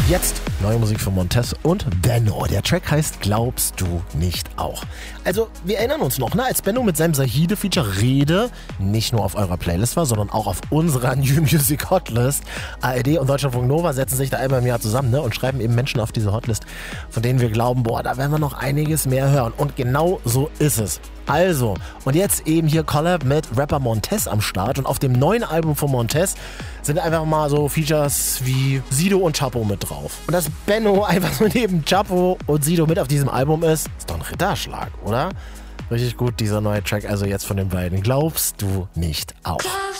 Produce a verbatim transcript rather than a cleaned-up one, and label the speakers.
Speaker 1: Jetzt neue Musik von Montez und Benno. Der Track heißt Glaubst du nicht auch? Also, wir erinnern uns noch, ne, als Benno mit seinem Sahide-Feature Rede nicht nur auf eurer Playlist war, sondern auch auf unserer New Music Hotlist. A R D und Deutschlandfunk Nova setzen sich da einmal im Jahr zusammen, ne, und schreiben eben Menschen auf diese Hotlist, von denen wir glauben, boah, da werden wir noch einiges mehr hören. Und genau so ist es. Also, und jetzt eben hier Collab mit Rapper Montez am Start. Und auf dem neuen Album von Montez sind einfach mal so Features wie Sido und Chapo mit drauf. Und dass Benno einfach so neben Chapo und Sido mit auf diesem Album ist, ist doch ein Ritterschlag, oder? Richtig gut, dieser neue Track, also jetzt von den beiden. Glaubst du nicht auch?